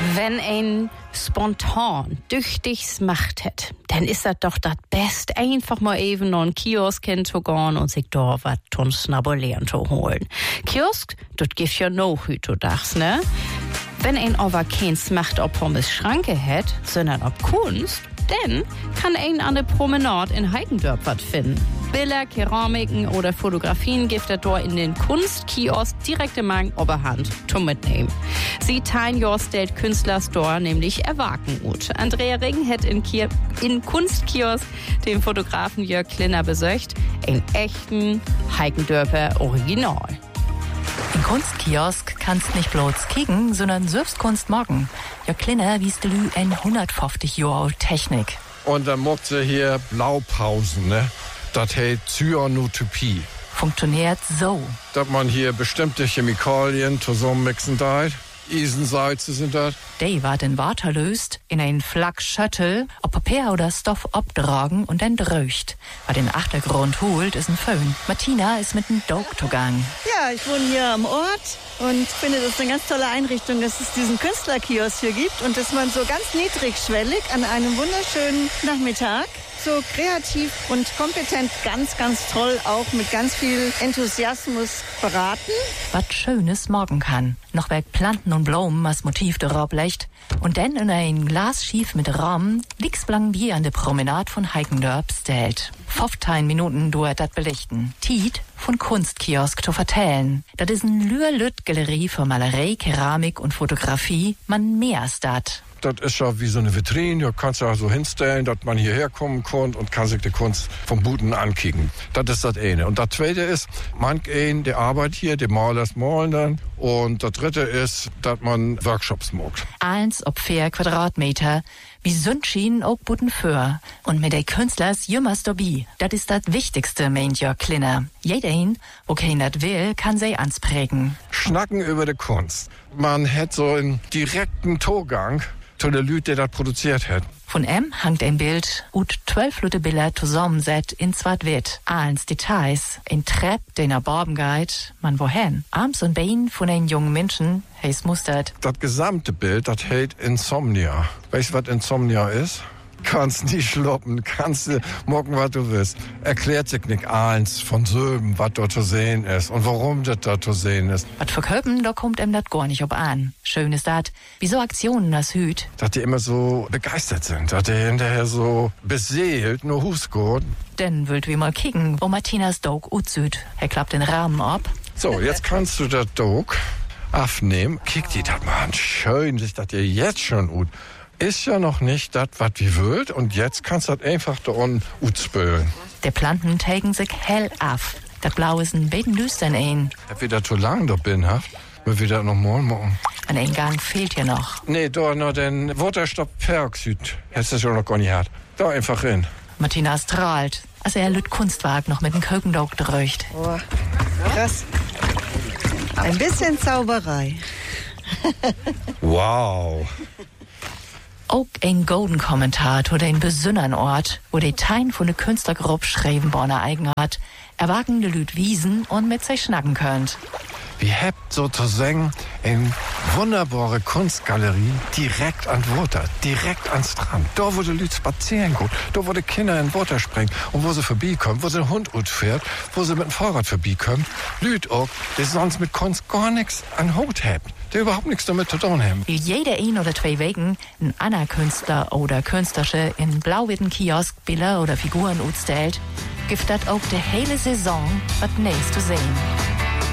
Wenn ein spontan tüchtiges Macht hat, dann ist das doch das Beste, einfach mal eben noch einen Kiosk hinzugehen und sich da was zum Snabulieren zu holen. Kiosk, das gibt ja noch heutzutage, ne? Wenn ein aber keins Macht ob Pommes Schranke hat, sondern ob Kunst, dann kann ein an der Promenade in Heikendorf was finden. Bilder, Keramiken oder Fotografien gibt er dort in den Kunstkiosk direkt im Magen Oberhand zum Mitnehmen. Sie teilen Jorstelt Künstlerstore nämlich erwaken gut. Andrea Ring hat in Kunstkiosk den Fotografen Jörg Klinner besucht. Einen echten Heikendörfer Original. In Kunstkiosk kannst nicht bloß kicken, sondern selbst Kunst morgen. Jörg Klinner wies de Lü en 150 Jahre Technik. Und dann mocht sie hier Blaupausen, ne? Das heißt Cyanotypie. Funktioniert so. Dass man hier bestimmte Chemikalien zusammenmixen darf. Isensalze sind das. Die wird in Water löst, in ein Flakschöttel, ob Papier oder Stoff abtragen und dann dröcht. Was den Achtergrund holt, ist ein Föhn. Martina ist mit dem Dog zugang. Ja, ich wohne hier am Ort und finde, das ist eine ganz tolle Einrichtung, dass es diesen Künstlerkiosk hier gibt und dass man so ganz niedrigschwellig an einem wunderschönen Nachmittag so kreativ und kompetent, ganz, ganz toll, auch mit ganz viel Enthusiasmus beraten. Was Schönes morgen kann. Noch weg Planten und Blumen als Motiv darauf legt. Und dann in ein Glasschief mit Rahmen liegt's blank Bier an der Promenade von Heikendorf stellt. 15 Minuten dauert das belichten. Tiet von Kunstkiosk zu vertellen. Das ist ein Lüt-Galerie für Malerei, Keramik und Fotografie. Man mehr als das. Das ist ja wie so eine Vitrine, du kannst ja so hinstellen, dass man hierher kommen kann und kann sich die Kunst vom Buten ankicken. Das ist das eine. Und das zweite ist, manch ein, der arbeitet hier, der Malers malen dann. Und das dritte ist, dass man Workshops macht. 1 auf 4 Quadratmeter. Wie sind Schienen auch Buten für. Und mit den Künstlers jümmers dabei. Das ist das Wichtigste, meint Jörg Klinner. Jeder, wo keiner das will, kann sie ansprägen. Schnacken über die Kunst. Man hat so einen direkten Zugang zu der Leute, der das produziert hat. Von hängt ein Bild, ut 12 Leute Bilder zusammenset in Zwart-Wit. Als Details, ein Trepp, den er Barben geht, man wohin? Arms und Bein von einem jungen Menschen, heißt mustert. Das gesamte Bild, das heißt Insomnia. Weißt du, was Insomnia ist? Kannst nicht schloppen, kannst du morgen, was du willst. Erklärt sich nicht eins von Söben, was dort zu sehen ist und warum das dort zu sehen ist. Was verköpen, da kommt ihm das gar nicht ob an. Schön ist das, wie so Aktionen das Hüt. Dass die immer so begeistert sind, dass die hinterher so beseelt nur Husgut. Denn wollt wir mal kicken, wo Martinas Dog utsüht. Er klappt den Rahmen ab. So, jetzt kannst du das Dog aufnehmen. Kick die das mal an. Schön, sich das dir jetzt schon ut. Ist ja noch nicht das, was wir wollt, und jetzt kannst du das einfach da unten utspülen. Der Planten tagen sich hell auf. Das Blau ist ein bisschen düstern ein. Hab wieder zu lang da bin, haft. Wir wieder noch mal machen. Ein Eingang fehlt hier noch. Nee, da noch den Wasserstoffperoxid. Hättest du schon noch gar nicht gehabt. Da einfach rein. Martina strahlt, als er Lüt Kunstwerk noch mit dem Kökendog dröcht. Oh, krass. Ein bisschen Zauberei. Wow. Auch ein Golden-Kommentar zu den besonderen Ort, wo die Tein von der Künstlergruppe Schrevenborner Eigenart erwagende Lüt wiesen und mit sich schnacken könnt. Wir habt sozusagen eine wunderbare Kunstgalerie direkt an Wasser, direkt an Strand. Da, wo die Leute spazieren gehen, da, wo die Kinder in Wasser springen und wo sie vorbeikommen, wo sie ein Hund fährt, wo sie mit dem Fahrrad vorbeikommen. Leute auch, die sonst mit Kunst gar nichts an Hut haben, die überhaupt nichts damit zu tun haben. Will jeder 1 oder 2 Wochen ein anderer Künstler oder Künstlersche in blau-witten Kiosk Bilder oder Figuren utstellt, gibt das auch die hele Saison was Neues zu sehen.